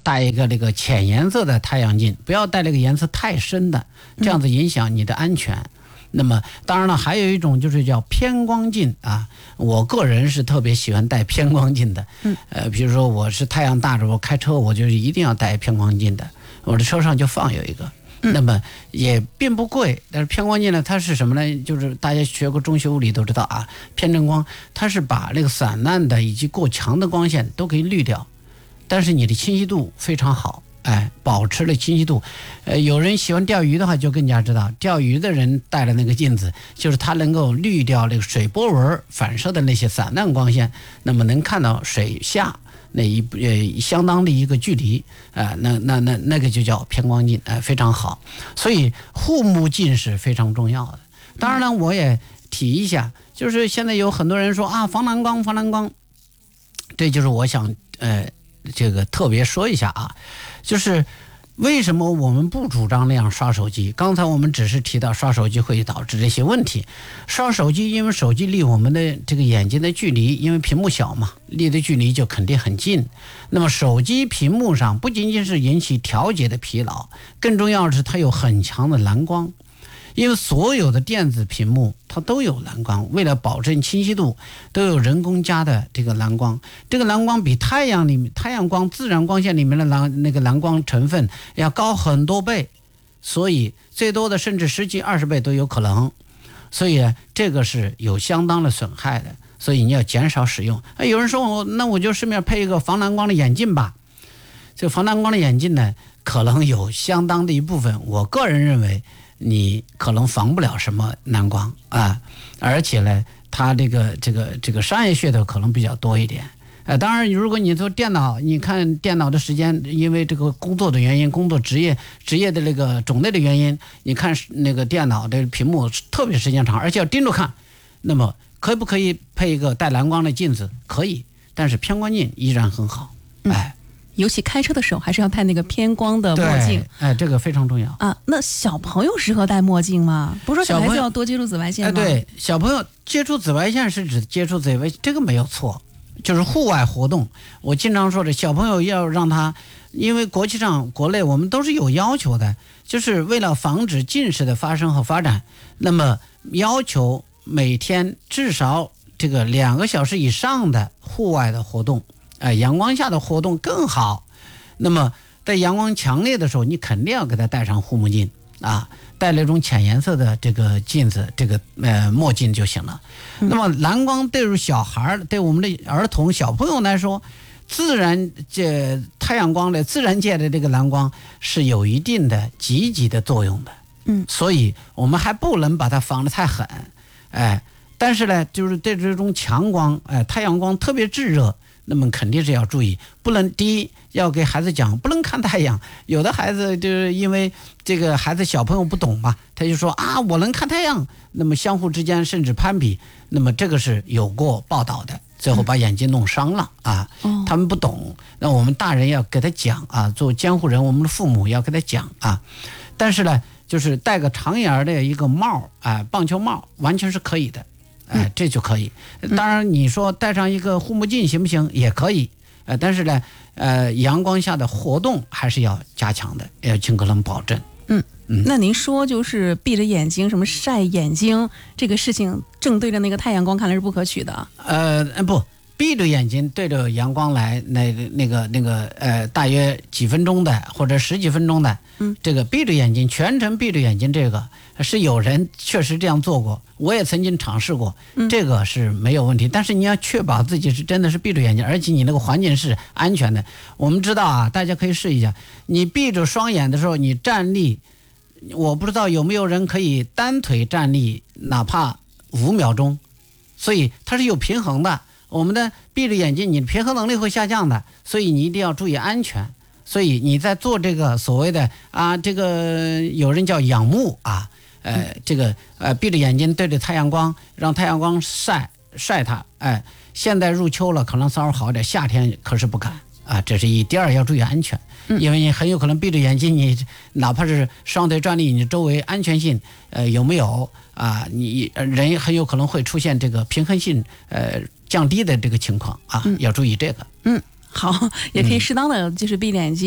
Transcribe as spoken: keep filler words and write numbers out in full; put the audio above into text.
戴一个那个浅颜色的太阳镜，不要戴那个颜色太深的，这样子影响你的安全。嗯，那么当然了，还有一种就是叫偏光镜啊，我个人是特别喜欢戴偏光镜的。嗯，呃，比如说我是太阳大着，我开车我就是一定要戴偏光镜的，我的车上就放有一个。那么也并不贵，但是偏光镜呢，它是什么呢？就是大家学过中学物理都知道啊，偏振光它是把那个散乱的以及过强的光线都可以滤掉，但是你的清晰度非常好。哎，保持了清晰度。呃，有人喜欢钓鱼的话，就更加知道，钓鱼的人戴了那个镜子，就是它能够滤掉那个水波纹反射的那些散乱光线，那么能看到水下那一呃相当的一个距离啊、呃，那那那那个就叫偏光镜，哎、呃，非常好。所以护目镜是非常重要的。当然了，我也提一下，就是现在有很多人说啊，防蓝光，防蓝光，这就是我想呃这个特别说一下啊。就是为什么我们不主张那样刷手机？刚才我们只是提到刷手机会导致这些问题。刷手机，因为手机离我们的这个眼睛的距离，因为屏幕小嘛，离的距离就肯定很近。那么手机屏幕上不仅仅是引起调节的疲劳，更重要的是它有很强的蓝光。因为所有的电子屏幕它都有蓝光，为了保证清晰度，都有人工加的这个蓝光。这个蓝光比太阳里面太阳光自然光线里面的蓝那个蓝光成分要高很多倍，所以最多的甚至十几二十倍都有可能。所以这个是有相当的损害的，所以你要减少使用。有人说我那我就顺便配一个防蓝光的眼镜吧。这个防蓝光的眼镜呢，可能有相当的一部分，我个人认为你可能防不了什么蓝光啊，而且呢，它这个这个这个商业噱头可能比较多一点。呃，当然，如果你做电脑，你看电脑的时间，因为这个工作的原因，工作职业职业的那个种类的原因，你看那个电脑的屏幕特别时间长，而且要盯着看，那么可不可以配一个带蓝光的镜子？可以，但是偏光镜依然很好。哎。 嗯，尤其开车的时候还是要戴那个偏光的墨镜， 哎，这个非常重要啊。那小朋友适合戴墨镜吗？不是说小孩子要多接触紫外线吗？ 哎，对，小朋友接触紫外线是指接触紫外线，这个没有错，就是户外活动。我经常说的，小朋友要让他，因为国际上、国内我们都是有要求的，就是为了防止近视的发生和发展，那么要求每天至少这个两个小时以上的户外的活动。呃，阳光下的活动更好。那么在阳光强烈的时候，你肯定要给他戴上护目镜啊，戴那种浅颜色的这个镜子，这个呃墨镜就行了。那么蓝光对于小孩，对我们的儿童小朋友来说，自然这太阳光的自然界的这个蓝光是有一定的积极的作用的。嗯，所以我们还不能把它防得太狠，哎，但是呢，就是对这种强光，哎，太阳光特别炙热。那么肯定是要注意，不能第一要给孩子讲不能看太阳。有的孩子就是因为这个孩子小朋友不懂嘛，他就说啊我能看太阳，那么相互之间甚至攀比，那么这个是有过报道的，最后把眼睛弄伤了啊。嗯、他们不懂，那我们大人要给他讲啊，做监护人我们的父母要给他讲啊。但是呢，就是戴个长檐的一个帽啊，棒球帽完全是可以的。哎，这就可以。当然，你说戴上一个护目镜行不行？也可以。呃，但是呢，呃，阳光下的活动还是要加强的，要尽可能保证。 嗯嗯。那您说就是闭着眼睛什么晒眼睛这个事情，正对着那个太阳光，看来是不可取的。 呃，不，闭着眼睛对着阳光来，那那个那个呃，大约几分钟的或者十几分钟的，嗯，这个闭着眼睛全程闭着眼睛，这个是有人确实这样做过。我也曾经尝试过，这个是没有问题，但是你要确保自己是真的是闭着眼睛，而且你那个环境是安全的。我们知道啊，大家可以试一下，你闭着双眼的时候，你站立，我不知道有没有人可以单腿站立，哪怕五秒钟，所以它是有平衡的。我们的闭着眼睛，你平衡能力会下降的，所以你一定要注意安全。所以你在做这个所谓的啊，这个有人叫仰慕啊。呃，这个呃，闭着眼睛对着太阳光，让太阳光晒晒它。哎、呃，现在入秋了，可能稍微好点，夏天可是不敢啊。这是一。第二要注意安全，因为你很有可能闭着眼睛，你哪怕是双腿站立，你周围安全性呃有没有啊？你人很有可能会出现这个平衡性呃降低的这个情况啊，要注意这个。 嗯，好，也可以适当的就是闭着眼睛。